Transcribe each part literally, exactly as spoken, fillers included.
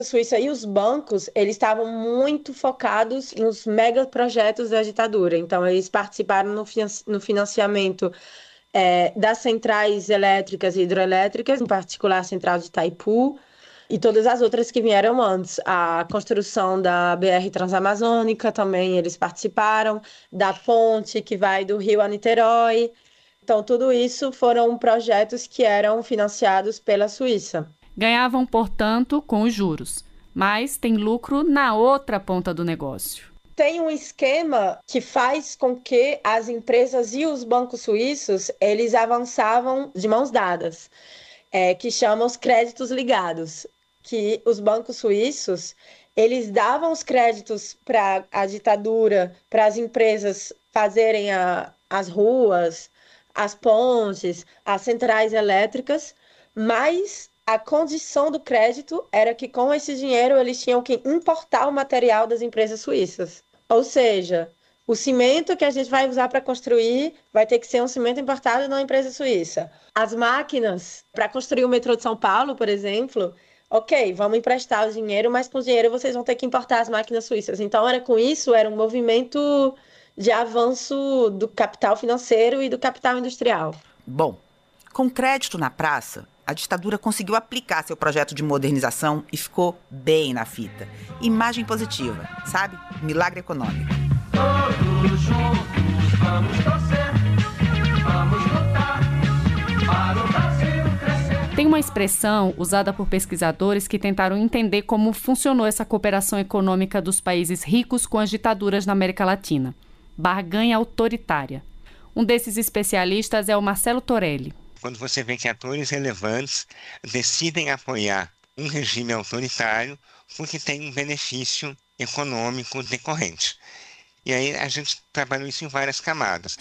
A Suíça e os bancos, eles estavam muito focados nos megaprojetos da ditadura. Então, eles participaram no, finan- no financiamento é, das centrais elétricas e hidroelétricas, em particular a central de Itaipu, e todas as outras que vieram antes. A construção da B R Transamazônica também eles participaram, da ponte que vai do Rio a Niterói. Então, tudo isso foram projetos que eram financiados pela Suíça. Ganhavam, portanto, com os juros, mas tem lucro na outra ponta do negócio. Tem um esquema que faz com que as empresas e os bancos suíços, eles avançavam de mãos dadas, é, que chamam os créditos ligados, que os bancos suíços, eles davam os créditos para a ditadura, para as empresas fazerem a, as ruas, as pontes, as centrais elétricas, mas a condição do crédito era que com esse dinheiro eles tinham que importar o material das empresas suíças. Ou seja, o cimento que a gente vai usar para construir vai ter que ser um cimento importado de uma empresa suíça. As máquinas, para construir o metrô de São Paulo, por exemplo, ok, vamos emprestar o dinheiro, mas com o dinheiro vocês vão ter que importar as máquinas suíças. Então, era com isso, era um movimento de avanço do capital financeiro e do capital industrial. Bom, com crédito na praça, a ditadura conseguiu aplicar seu projeto de modernização e ficou bem na fita. Imagem positiva, sabe? Milagre econômico. Todos juntos vamos torcer, vamos lutar para o Brasil crescer. Tem uma expressão usada por pesquisadores que tentaram entender como funcionou essa cooperação econômica dos países ricos com as ditaduras na América Latina. Barganha autoritária. Um desses especialistas é o Marcelo Torelli. Quando você vê que atores relevantes decidem apoiar um regime autoritário porque tem um benefício econômico decorrente. E aí a gente trabalhou isso em várias camadas.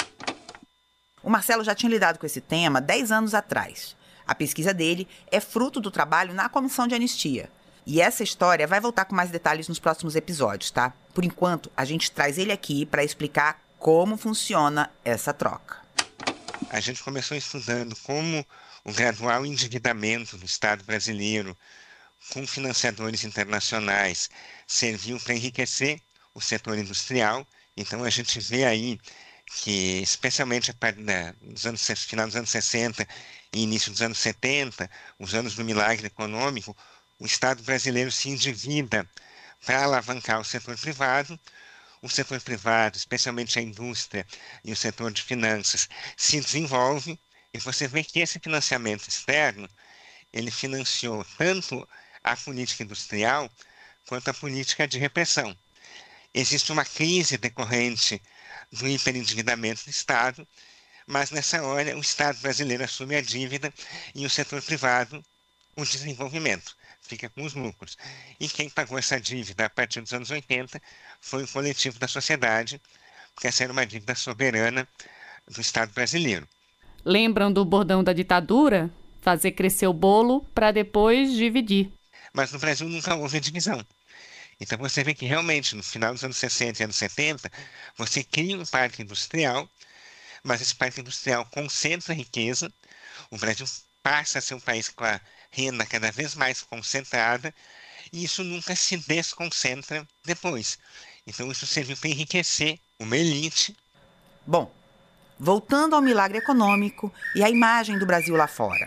O Marcelo já tinha lidado com esse tema dez anos atrás. A pesquisa dele é fruto do trabalho na Comissão de Anistia. E essa história vai voltar com mais detalhes nos próximos episódios, tá? Por enquanto, a gente traz ele aqui para explicar como funciona essa troca. A gente começou estudando como o gradual endividamento do Estado brasileiro com financiadores internacionais serviu para enriquecer o setor industrial. Então, a gente vê aí que, especialmente a partir dos anos, final dos anos sessenta e início dos anos setenta, os anos do milagre econômico, o Estado brasileiro se endivida para alavancar o setor privado. O setor privado, especialmente a indústria e o setor de finanças, se desenvolve e você vê que esse financiamento externo, ele financiou tanto a política industrial quanto a política de repressão. Existe uma crise decorrente do hiperendividamento do Estado, mas nessa hora o Estado brasileiro assume a dívida e o setor privado o desenvolvimento, fica com os lucros. E quem pagou essa dívida a partir dos anos oitenta foi o coletivo da sociedade, porque essa era uma dívida soberana do Estado brasileiro. Lembram do bordão da ditadura? Fazer crescer o bolo para depois dividir. Mas no Brasil nunca houve divisão. Então você vê que realmente no final dos anos sessenta e anos setenta, você cria um parque industrial, mas esse parque industrial concentra a riqueza. O Brasil passa a ser um país com a renda cada vez mais concentrada, e isso nunca se desconcentra depois. Então isso serviu para enriquecer uma elite. Bom, voltando ao milagre econômico e à imagem do Brasil lá fora.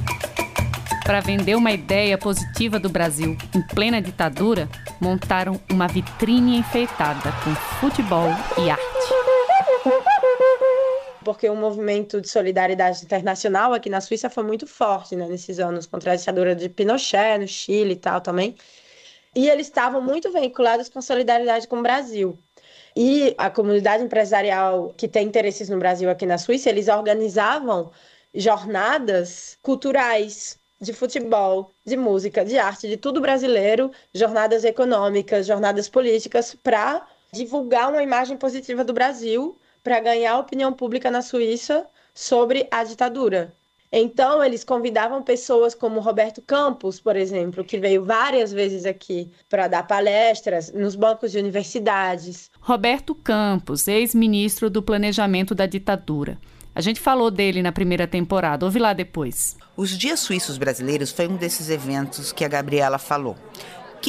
Para vender uma ideia positiva do Brasil em plena ditadura, montaram uma vitrine enfeitada com futebol e arte. Porque o movimento de solidariedade internacional aqui na Suíça foi muito forte, né, nesses anos, contra a ditadura de Pinochet, no Chile e tal também. E eles estavam muito vinculados com a solidariedade com o Brasil. E a comunidade empresarial que tem interesses no Brasil aqui na Suíça, eles organizavam jornadas culturais, de futebol, de música, de arte, de tudo brasileiro, jornadas econômicas, jornadas políticas, para divulgar uma imagem positiva do Brasil, para ganhar a opinião pública na Suíça sobre a ditadura. Então, eles convidavam pessoas como Roberto Campos, por exemplo, que veio várias vezes aqui para dar palestras nos bancos de universidades. Roberto Campos, ex-ministro do Planejamento da ditadura. A gente falou dele na primeira temporada, ouve lá depois. Os Dias Suíços Brasileiros foi um desses eventos que a Gabriela falou.